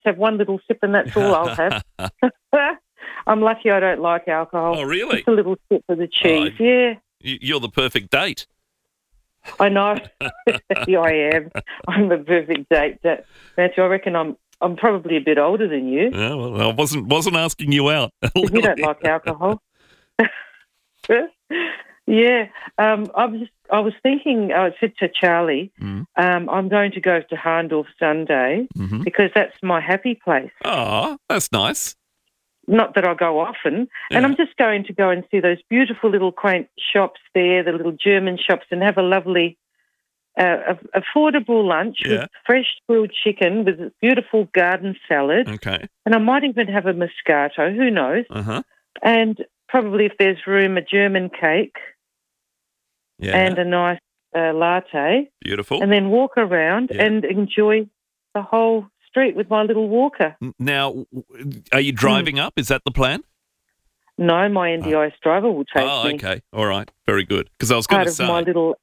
have one little sip and that's all I'll have. I'm lucky I don't like alcohol. Oh, really? Just a little sip of the cheese, yeah. You're the perfect date. I know. Yeah, I am. I'm the perfect date. Matthew, I reckon I'm probably a bit older than you. Yeah, well, I wasn't asking you out. You don't like alcohol. Yeah. I was thinking, I said to Charlie, I'm going to go to Harndorf Sunday because that's my happy place. Oh, that's nice. Not that I go often. Yeah. And I'm just going to go and see those beautiful little quaint shops there, the little German shops, and have a lovely, affordable lunch with fresh grilled chicken with a beautiful garden salad. Okay. And I might even have a Moscato, who knows? Uh-huh. And probably, if there's room, a German cake and a nice latte. Beautiful. And then walk around and enjoy the whole street with my little walker. Now, are you driving up? Is that the plan? No, my NDIS driver will take me. Oh, okay. All right. Very good. Because I was going to say, my little,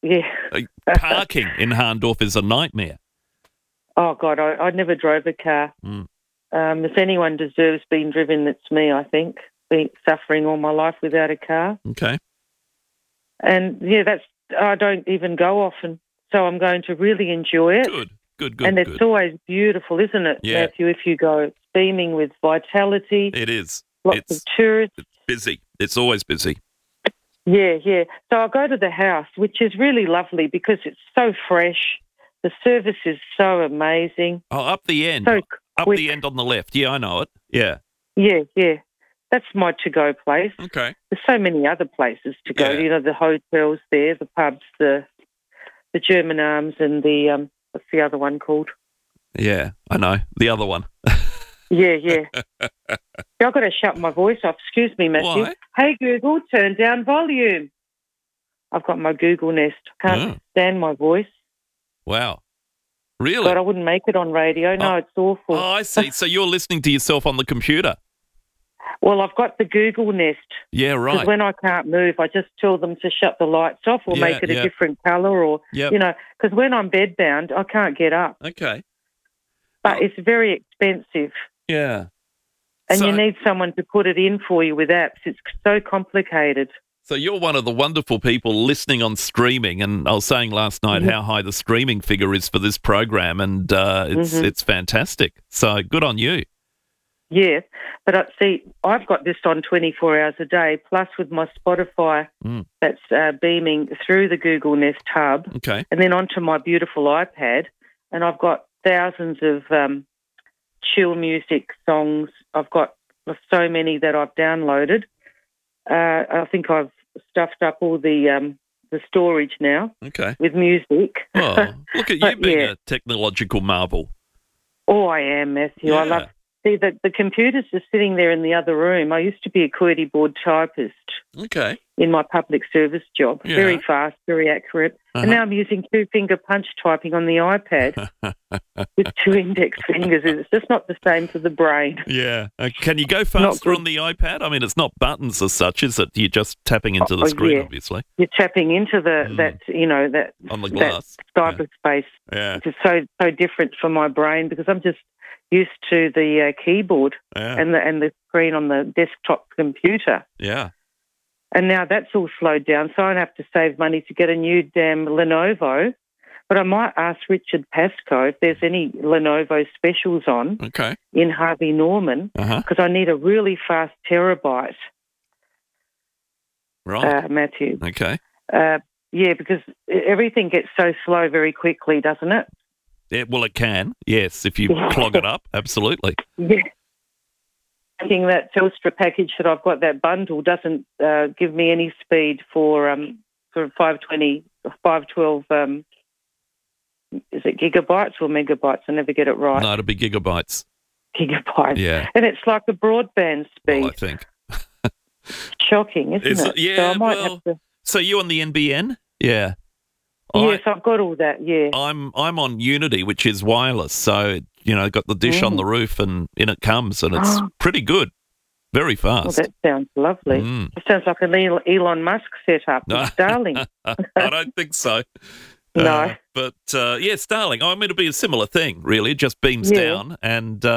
parking in Harndorf is a nightmare. Oh, God, I never drove a car. If anyone deserves being driven, it's me, I think. Been suffering all my life without a car. Okay. And, I don't even go often, so I'm going to really enjoy it. Good. And it's always beautiful, isn't it, Matthew, if you go? It's beaming with vitality. It is. Lots of tourists. It's busy. It's always busy. Yeah. So I go to the house, which is really lovely because it's so fresh. The service is so amazing. Oh, up the end. So up the end on the left. Yeah, I know it. Yeah. Yeah. That's my to-go place. Okay. There's so many other places to go. Yeah. You know, the hotels there, the pubs, the German Arms, and the what's the other one called? Yeah, I know. The other one. Yeah. I've got to shut my voice off. Excuse me, Matthew. Why? Hey, Google, turn down volume. I've got my Google Nest. Can't stand my voice. Wow. Really? God, I wouldn't make it on radio. No, it's awful. Oh, I see. So you're listening to yourself on the computer? Well, I've got the Google Nest. Yeah, right. Because when I can't move, I just tell them to shut the lights off or make it a different colour or, because when I'm bedbound, I can't get up. Okay. But it's very expensive. Yeah. And you need someone to put it in for you with apps. It's so complicated. So you're one of the wonderful people listening on streaming, and I was saying last night how high the streaming figure is for this program, and it's fantastic. So good on you. Yeah, but see, I've got this on 24 hours a day, plus with my Spotify that's beaming through the Google Nest hub, and then onto my beautiful iPad, and I've got thousands of chill music songs. I've got so many that I've downloaded. I think I've stuffed up all the storage now with music. Oh, look at you being a technological marvel. Oh, I am, Matthew. Yeah. I love. See, the computer's just sitting there in the other room. I used to be a QWERTY board typist in my public service job. Yeah. Very fast, very accurate. And now I'm using two-finger punch typing on the iPad with two index fingers. It's just not the same for the brain. Yeah. Can you go faster on the iPad? I mean, it's not buttons as such, is it? You're just tapping into the screen, obviously. You're tapping into that on the glass. That cyberspace. Yeah. It's so different for my brain because I'm just used to the keyboard and the screen on the desktop computer. Yeah. And now that's all slowed down, so I don't have to save money to get a new damn Lenovo. But I might ask Richard Pascoe if there's any Lenovo specials on in Harvey Norman because I need a really fast terabyte. Right. Matthew. Okay. Yeah, because everything gets so slow very quickly, doesn't it? Yeah, well, it can, yes, if you clog it up, absolutely. Yeah. I think that Telstra package that I've got, that bundle, doesn't give me any speed for 512, is it gigabytes or megabytes? I never get it right. No, it'll be gigabytes. Gigabytes. Yeah. And it's like a broadband speed. Well, I think. Shocking, isn't it? Yeah, so I might have to... So you on the NBN? Yeah. Yes, I've got all that, yeah. I'm on Unity, which is wireless, so, got the dish on the roof and in it comes, and it's pretty good. Very fast. Well, that sounds lovely. It sounds like an Elon Musk setup with Starlink. I don't think so. No. But, yeah, Starlink, I mean, it'll be a similar thing, really. It just beams down and